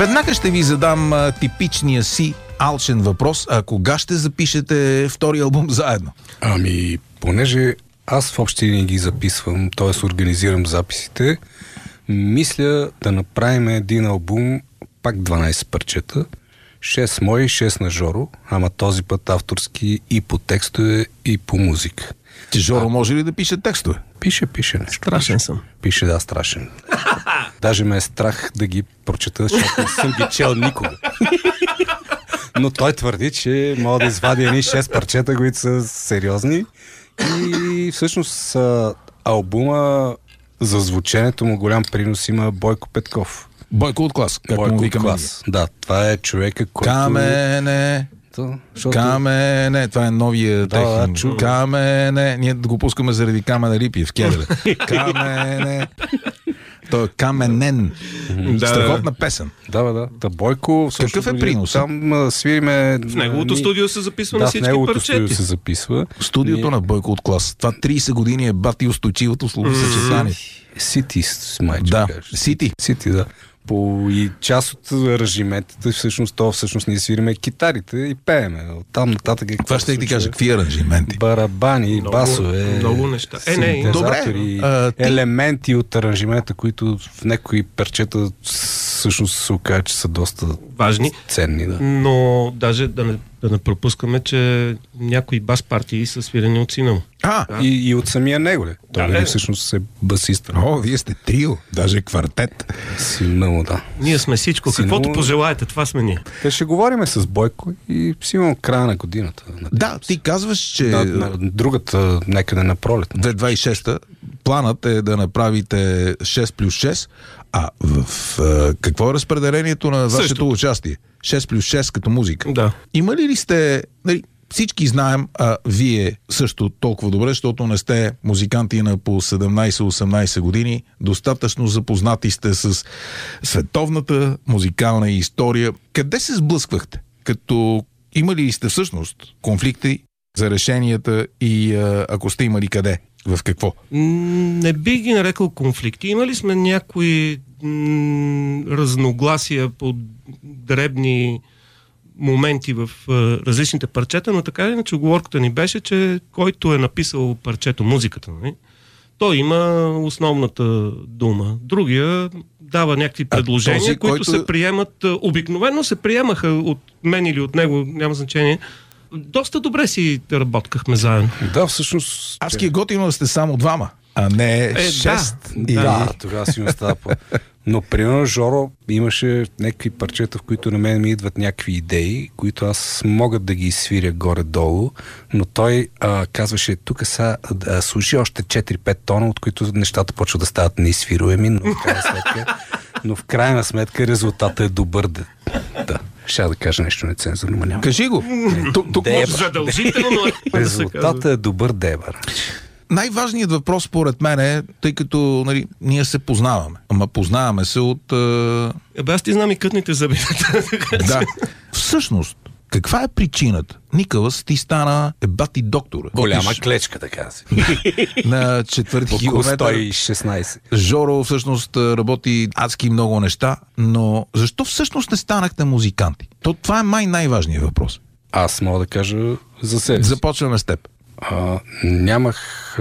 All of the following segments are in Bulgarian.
Веднага ще ви задам типичния си алчен въпрос. А кога ще запишете втори албум заедно? Ами, понеже аз в общи линии ги записвам, т.е. организирам записите, мисля да направим един албум, пак 12 парчета, 6 мои, 6 на Жоро, ама този път авторски и по текстове, и по музика. Че Жоро може ли да пише текстове? Пише нещо. Страшен съм. Пише, да, страшен. Даже ме е страх да ги прочета, защото не съм ги чел никога. Но той твърди, че мога да извади едни 6 парчета, които са сериозни. И всъщност албума за звученето му голям принос има Бойко Петков. Бойко от клас, както му викаме. Клас. Да, това е човека, който... Камене, Камене, това е новия техник. Камене, ние да го пускаме заради Камена Рипи в Кедра. Камене. Той е Каменен. Страхотна песен. Да. Та Бойко... Какъв е принос? Там свириме... В неговото студио се записва на всички парчети. в неговото студио се записва. Студиото на Бойко от клас. Това 30 години е бати устойчивото словосъчетание. Сити, майче. Да, Сити, да. И част от аранжиментите, всъщност ние свириме китарите и пееме. Оттам нататък е... Това ще ти кажа, какви аранжименти? Барабани, басове, много неща. синтезатори, елементи от аранжимента, които в някои перчета всъщност се окаже, че са доста важни, ценни. Да. Но даже да не пропускаме, че някои бас партии са свирени от сина му. И от самия него ли? Той всъщност е басист. Вие сте трио, даже квартет. Силно му, да. Ние сме всичко. Каквото пожелаете, това сме ние. Те ще говориме с Бойко и сигурно края на годината. Да, ти казваш, че... На другата, някъде на пролет. 2026-та планът е да направите 6+6, а в какво е разпределението на вашето участие? 6+6 като музика. Да. Има ли сте... Всички знаем, а вие също толкова добре, защото не сте музиканти на по 17-18 години, достатъчно запознати сте с световната музикална история. Къде се сблъсквахте? Като имали ли сте всъщност конфликти за решенията и ако сте имали къде? В какво? Не би ги нарекал конфликти. Имали сме някои разногласия по дребни моменти в различните парчета, но така или иначе оговорката ни беше, че който е написал парчето, музиката, той има основната дума. Другия дава някакви предложения, които се приемат, обикновено се приемаха от мен или от него, няма значение. Доста добре си работкахме заедно. Да, всъщност... Аз ки е готино да сте само двама, а не 6. Да, тогава си остава по... Но, примерно, Жоро имаше някакви парчета, в които на мен ми идват някакви идеи, които аз мога да ги свиря горе-долу, но той казваше, тук са служи още 4-5 тона, от които нещата почват да стават неизсвируеми, но в крайна сметка резултатът е добър. Да. Ще да кажа нещо нецензурно, но няма. Кажи го. Тук задължително. Резултатът е добър дебър. Най-важният въпрос, според мен е, тъй като ние се познаваме. Ама познаваме се от... Аз ти знам и кътните зъби. Да. Всъщност, каква е причината? Никълас, ти стана бати доктор. Голяма клечка, така си. На 4 километър. 116. Жоро всъщност работи адски много неща, но защо всъщност не станахте музиканти? Това е най-важният въпрос. Аз мога да кажа за себе си. Започваме с теб. Нямах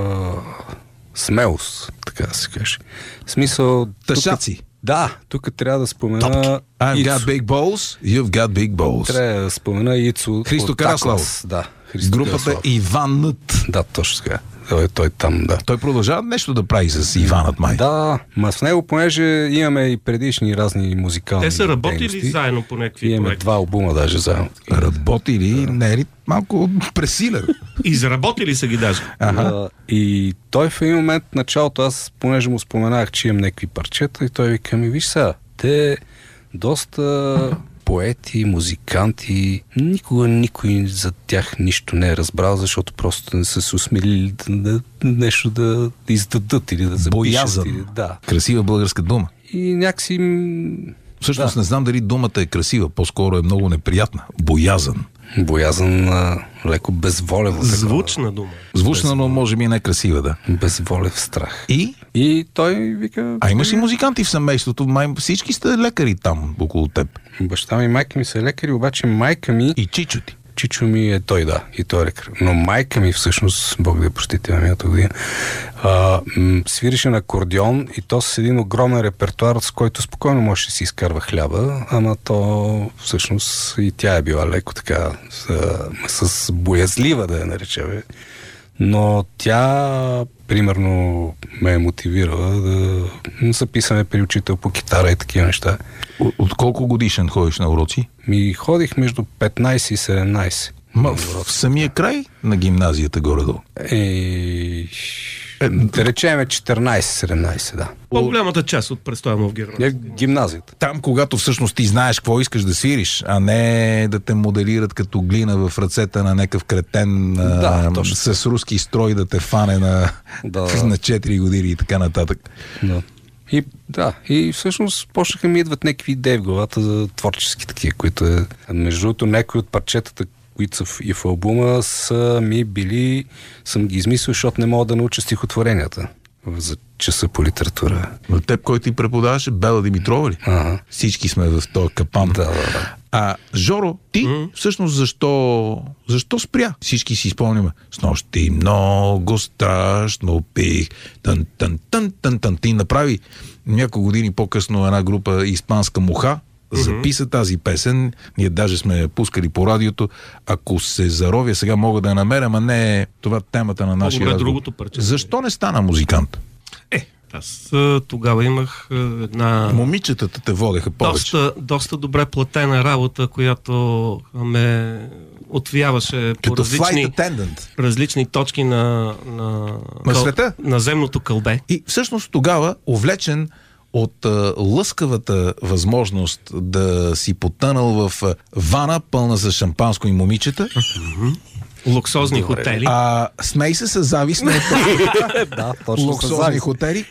смелост, така да се каже. В смисъл... Тъшаци. Да, тук трябва да спомена... I've got big balls, you've got big balls. Трябва да спомена Ицо. Христо Караслав. Да. Групата Иванът. Да, точно така. Той там, да. Той продължава нещо да прави с Иванът май. Да, ма с него, понеже имаме и предишни разни музикални. Те са работили заедно по някакви проекти. Имаме 2 албума даже заедно. Работили, не е ли малко пресилен? Изработили са ги даже. И той в един момент, началото, аз понеже му споменах, че имам някакви парчета и той вика ми, виж сега, те доста поети, музиканти, никога никой за тях нищо не е разбрал, защото просто не са се усмелили нещо да издадат или да запишат. Боязън. Да. Красива българска дума. И някакси Всъщност не знам дали думата е красива, по-скоро е много неприятна. Боязън. Боязън, леко безволево. Звучна дума. Звучна, но може би не красива, да. Безволев страх. И той вика... А имаш и музиканти в семейството, всички сте лекари там, около теб. Баща ми и майка ми са лекари, обаче майка ми... И чичо ти. Чичо ми е той, да, и той е лекар. Но майка ми всъщност, Бог да я прости, тя миналата година, свиреше на акордеон и то с един огромен репертуар, с който спокойно може да си изкарва хляба, ама то всъщност и тя е била леко така с боязлива, да я наречем. Но тя, примерно, ме е мотивирала да записаме при учител по китара и такива неща. От колко годишен ходиш на уроци? Ходих между 15 и 17. В самия край на гимназията горе-долу? Да речеме 14-17, да. По-голямата част от престоя му в Германия. Гимназията. Там, когато всъщност ти знаеш какво искаш да свириш, а не да те моделират като глина в ръцете на някакъв кретен с руски строй да те фане на 4 години и така нататък. Да. И всъщност почнаха ми идват някакви идеи в главата за творчески такива, които е... Между другото, някои от парчетата, които са и в албума, съм ги измислил, защото не мога да науча стихотворенията за часа по литература. Но теб, който ти преподаваше, Бела Димитрова ли? Ага. Всички сме в този капан. Да. Жоро, ти всъщност защо спря? Всички си спомняме. Снощи много страшно пих. Тън. Ти направи няколко години по-късно една група испанска Муха, записа тази песен. Ние даже сме пускали по радиото. Ако се заровя, сега мога да я намеря, а не е това темата на нашия разговор. Защо не стана музикант? Аз тогава имах една... Момичетата те водеха повече. Доста добре платена работа, която ме отвяваше по различни точки на света, на земното кълбе. И всъщност тогава, увлечен от лъскавата възможност да си потънал в вана, пълна с шампанско и момичета, луксозни хотели. Смей се с завист на луксозни хотели,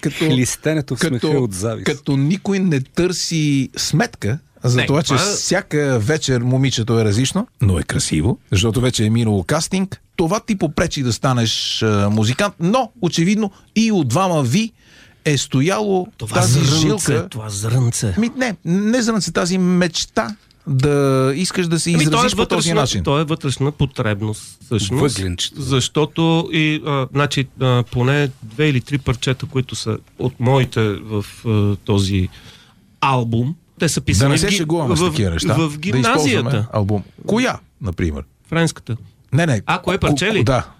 като никой не търси сметка за това, че всяка вечер момичето е различно, но е красиво, защото вече е минало кастинг. Това ти попречи да станеш музикант, но очевидно и от двама ви е стояло тази жилка. Това зрънце. Не зрънце, тази мечта да искаш да се изразиш по този начин. То е вътрешна потребност, всъщност. Защото поне 2 или 3 парчета, които са от моите в този албум, те са писани да не се шегуваме с такива неща. В гимназията. Да албум. Коя, например? Френската. Не. Кое парче ли? Да.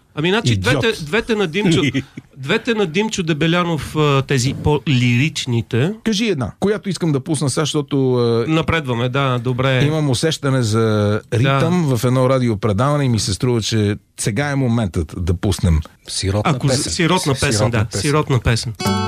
Двете на Димчо Дебелянов, тези по-лиричните. Кажи една, която искам да пусна сега, защото напредваме, добре. Имам усещане за ритъм в едно радиопредаване и ми се струва, че сега е моментът да пуснем сиротна песен. Сиротна песен.